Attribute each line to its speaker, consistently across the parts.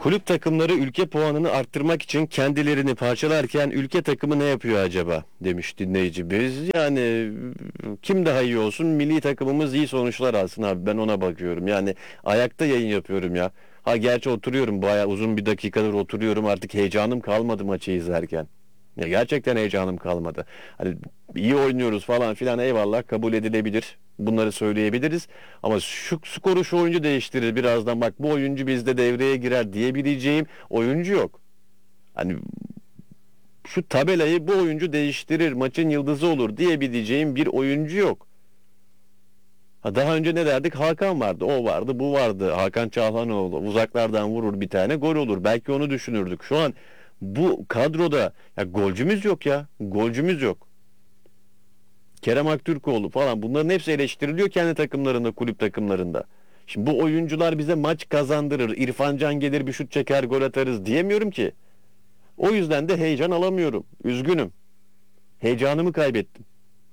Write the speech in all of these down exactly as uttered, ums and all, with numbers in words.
Speaker 1: Kulüp takımları ülke puanını arttırmak için kendilerini parçalarken ülke takımı ne yapıyor acaba demiş dinleyicimiz. Yani kim daha iyi olsun, milli takımımız iyi sonuçlar alsın abi, ben ona bakıyorum. Yani ayakta yayın yapıyorum ya. Ha gerçi oturuyorum, bayağı uzun bir dakikadır oturuyorum, artık heyecanım kalmadı maçı izlerken. Ya gerçekten heyecanım kalmadı. Hani iyi oynuyoruz falan filan, eyvallah, kabul edilebilir. Bunları söyleyebiliriz. Ama şu skoru şu oyuncu değiştirir birazdan, bak bu oyuncu bizde devreye girer diyebileceğim oyuncu yok. Hani şu tabelayı bu oyuncu değiştirir, maçın yıldızı olur diyebileceğim bir oyuncu yok. Ha daha önce ne derdik? Hakan vardı, o vardı, bu vardı. Hakan Çalhanoğlu uzaklardan vurur bir tane gol olur. Belki onu düşünürdük. Şu an bu kadroda ya golcümüz yok ya. Golcümüz yok. Kerem Aktürkoğlu falan, bunların hepsi eleştiriliyor kendi takımlarında, kulüp takımlarında. Şimdi bu oyuncular bize maç kazandırır, İrfan Can gelir bir şut çeker gol atarız diyemiyorum ki. O yüzden de heyecan alamıyorum. Üzgünüm. Heyecanımı kaybettim.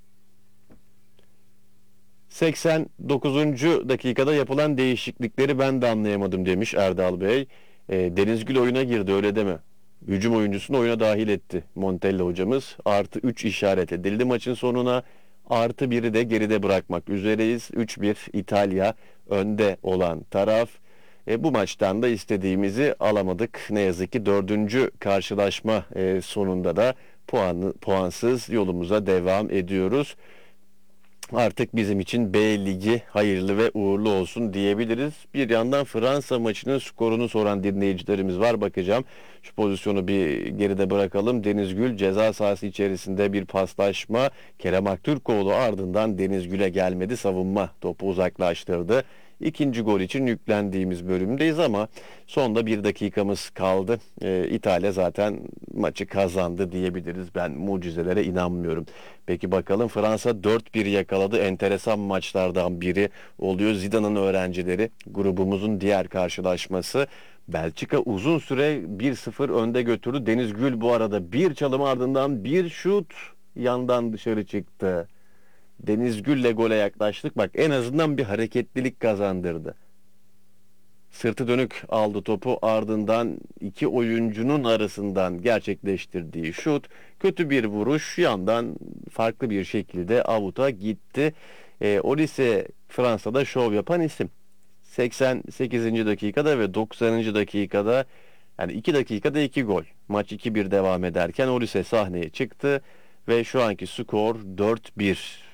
Speaker 1: seksen dokuzuncu dakikada yapılan değişiklikleri ben de anlayamadım demiş Erdal Bey. E, Denizgül oyuna girdi, öyle deme. Hücum oyuncusunu oyuna dahil etti Montella hocamız. Artı üç işaret edildi maçın sonuna. Artı biri de geride bırakmak üzereyiz. üç bir İtalya önde olan taraf. E, bu maçtan da istediğimizi alamadık. Ne yazık ki dördüncü karşılaşma e, sonunda da puanlı, puansız yolumuza devam ediyoruz. Artık bizim için B Ligi hayırlı ve uğurlu olsun diyebiliriz. Bir yandan Fransa maçının skorunu soran dinleyicilerimiz var. Bakacağım. Şu pozisyonu bir geride bırakalım. Denizgül ceza sahası içerisinde bir paslaşma. Kerem Aktürkoğlu ardından Denizgül'e gelmedi. Savunma topu uzaklaştırdı. İkinci gol için yüklendiğimiz bölümdeyiz ama sonda bir dakikamız kaldı. Ee, İtalya zaten maçı kazandı diyebiliriz. Ben mucizelere inanmıyorum. Peki bakalım, Fransa dört bir yakaladı. Enteresan maçlardan biri oluyor. Zidane'ın öğrencileri grubumuzun diğer karşılaşması. Belçika uzun süre bir sıfır önde götürdü. Deniz Gül bu arada bir çalım ardından bir şut yandan dışarı çıktı. Deniz Gül'le gole yaklaştık. Bak en azından bir hareketlilik kazandırdı. Sırtı dönük aldı topu, ardından iki oyuncunun arasından gerçekleştirdiği şut, kötü bir vuruş, yandan farklı bir şekilde avuta gitti. E, Olise Fransa'da şov yapan isim. seksen sekizinci dakikada ve doksanıncı dakikada, yani iki dakikada iki gol. Maç iki bir devam ederken Olise sahneye çıktı ve şu anki skor dört bir.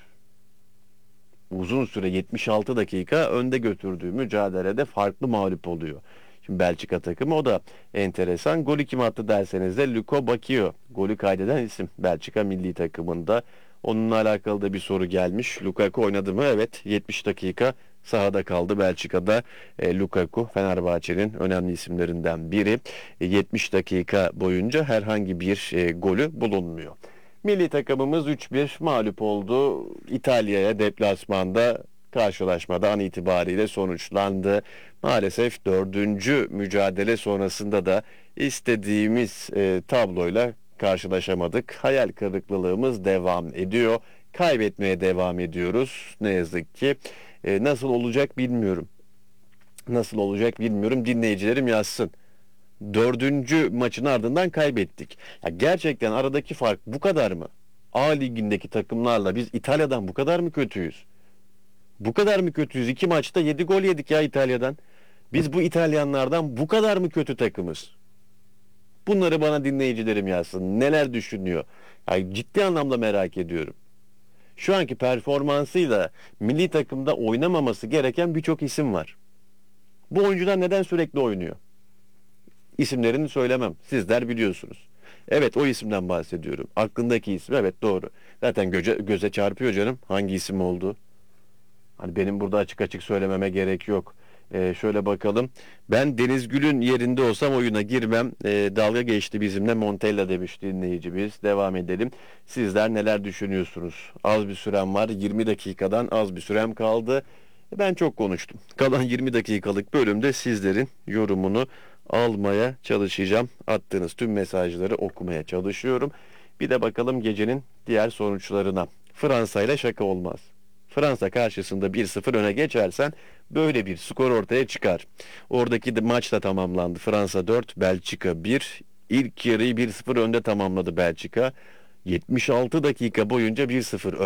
Speaker 1: Uzun süre yetmiş altı dakika önde götürdüğü mücadelede farklı mağlup oluyor. Şimdi Belçika takımı, o da enteresan. Golü kim attı derseniz de Luko Bakio. Golü kaydeden isim Belçika milli takımında. Onunla alakalı da bir soru gelmiş. Lukaku oynadı mı? Evet, yetmiş dakika sahada kaldı Belçika'da. E, Lukaku Fenerbahçe'nin önemli isimlerinden biri. E, yetmiş dakika boyunca herhangi bir e, golü bulunmuyor. Milli takımımız üç bir mağlup oldu. İtalya'ya deplasmanda, karşılaşmada an itibariyle sonuçlandı. Maalesef dördüncü mücadele sonrasında da istediğimiz e, tabloyla karşılaşamadık. Hayal kırıklığımız devam ediyor. Kaybetmeye devam ediyoruz. Ne yazık ki. E, nasıl olacak bilmiyorum. Nasıl olacak bilmiyorum. Dinleyicilerim yazsın. Dördüncü maçın ardından kaybettik. Ya gerçekten aradaki fark bu kadar mı? A ligindeki takımlarla biz İtalya'dan bu kadar mı kötüyüz? Bu kadar mı kötüyüz? İki maçta yedi gol yedik ya İtalya'dan. Biz bu İtalyanlardan bu kadar mı kötü takımız? Bunları bana dinleyicilerim yazsın. Neler düşünüyor? Yani ciddi anlamda merak ediyorum. Şu anki performansıyla milli takımda oynamaması gereken birçok isim var. Bu oyuncular neden sürekli oynuyor? İsimlerini söylemem. Sizler biliyorsunuz. Evet, o isimden bahsediyorum. Aklındaki isim, evet, doğru. Zaten göze, göze çarpıyor canım hangi isim oldu. Hani benim burada açık açık söylememe gerek yok. Ee, şöyle bakalım. Ben Deniz Gül'ün yerinde olsam oyuna girmem. Ee, dalga geçti bizimle Montella demiş dinleyicimiz. Devam edelim. Sizler neler düşünüyorsunuz? Az bir sürem var. yirmi dakikadan az bir sürem kaldı. Ben çok konuştum. Kalan yirmi dakikalık bölümde sizlerin yorumunu almaya çalışacağım. Attığınız tüm mesajları okumaya çalışıyorum. Bir de bakalım gecenin diğer sonuçlarına. Fransa ile şaka olmaz. Fransa karşısında bir sıfır öne geçersen böyle bir skor ortaya çıkar. Oradaki de maç da tamamlandı. Fransa dört, Belçika bir. İlk yarıyı bir sıfır önde tamamladı Belçika. yetmiş altı dakika boyunca bir sıfır